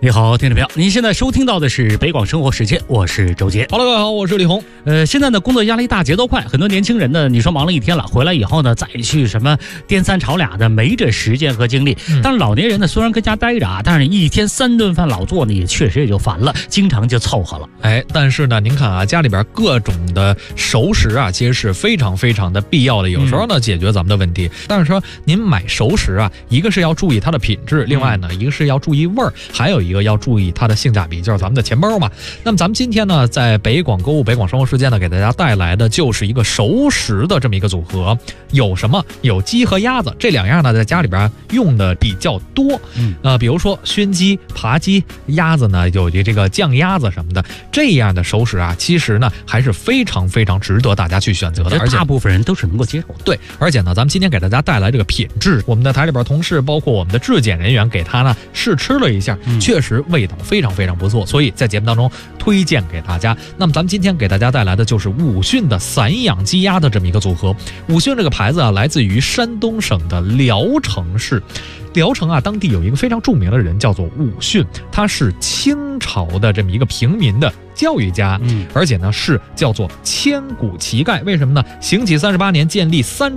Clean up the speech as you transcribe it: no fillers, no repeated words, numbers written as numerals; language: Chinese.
你好，听众朋友，您现在收听到的是北广生活时间，我是周杰。 Hello，各位好，我是李红。 现在呢，工作压力大，节奏快，很多年轻人呢，你说忙了一天了，回来以后呢，再去什么颠三吵俩的，没这时间和精力。但是老年人呢，虽然跟家待着啊，但是一天3顿饭老做呢，也确实也就烦了，经常就凑合了。 但是呢，您看啊，家里边各种的熟食啊，其实是非常非常的必要的，有时候呢，解决咱们的问题。但是说您买熟食啊，一个是要注意它的品质，另外呢，一个是要注意味儿，还有一个要注意它的性价比，就是咱们的钱包嘛。那么咱们今天呢，在北广购物、北广生活时间呢，给大家带来的就是一个熟食的这么一个组合。有什么？有鸡和鸭子，这两样呢，在家里边用的比较多。比如说熏鸡、扒鸡，鸭子呢有这个酱鸭子什么的，这样的熟食啊，其实呢还是非常非常值得大家去选择的，而且大部分人都是能够接受的。 对，而且呢，咱们今天给大家带来这个品质，我们的台里边同事，包括我们的质检人员，给他呢试吃了一下，确实味道非常非常不错，所以在节目当中推荐给大家。那么咱们今天给大家带来的就是武训的散养鸡鸭的这么一个组合。武训这个牌子啊，来自于山东省的聊城市。聊城啊，当地有一个非常著名的人叫做武训，他是清朝的这么一个平民的教育家，而且呢是叫做千古奇盖。为什么呢？行启38年，建立3